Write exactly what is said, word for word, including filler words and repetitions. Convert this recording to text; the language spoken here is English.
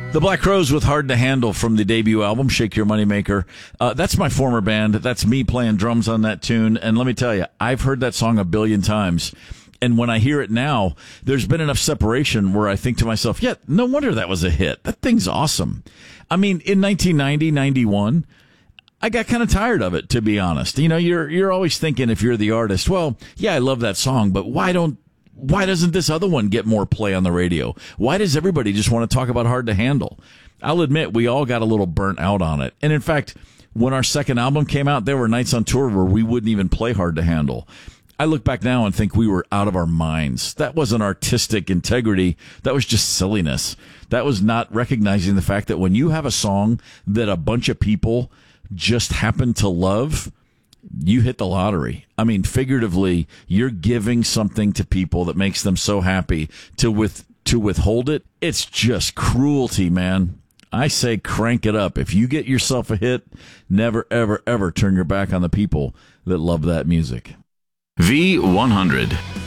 The Black Crowes with Hard to Handle from the debut album, Shake Your Moneymaker. Uh, that's my former band. That's me playing drums on that tune. And let me tell you, I've heard that song a billion times. And when I hear it now, there's been enough separation where I think to myself, yeah, no wonder that was a hit. That thing's awesome. I mean, in nineteen ninety, ninety-one, I got kind of tired of it, to be honest. You know, you're you're always thinking, if you're the artist, well, yeah, I love that song, but why don't Why doesn't this other one get more play on the radio? Why does everybody just want to talk about Hard to Handle? I'll admit, we all got a little burnt out on it. And in fact, when our second album came out, there were nights on tour where we wouldn't even play Hard to Handle. I look back now and think we were out of our minds. That wasn't artistic integrity. That was just silliness. That was not recognizing the fact that when you have a song that a bunch of people just happen to love, you hit the lottery. I mean, figuratively, you're giving something to people that makes them so happy. To with to withhold it, it's just cruelty, man. I say crank it up. If you get yourself a hit, never, ever, ever turn your back on the people that love that music. V one hundred.